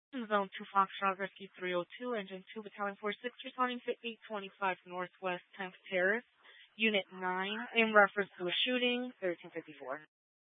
Zone 2 Foxtrot Rescue 302, Engine 2, Battalion 46, responding to 825 Northwest 10th Terrace, Unit 9, in reference to a shooting, 1354.